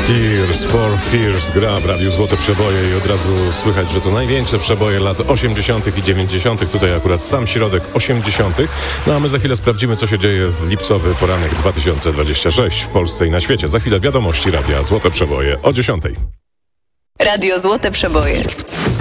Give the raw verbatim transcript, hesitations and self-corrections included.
Tears for Fears gra w Radiu Złote Przeboje i od razu słychać, że to największe przeboje lat osiemdziesiątych i dziewięćdziesiątych. Tutaj akurat sam środek osiemdziesiątych. No a my za chwilę sprawdzimy, co się dzieje w lipcowy poranek dwa tysiące dwudziesty szósty w Polsce i na świecie. Za chwilę wiadomości Radia Złote Przeboje o dziesiątej. Radio Złote Przeboje.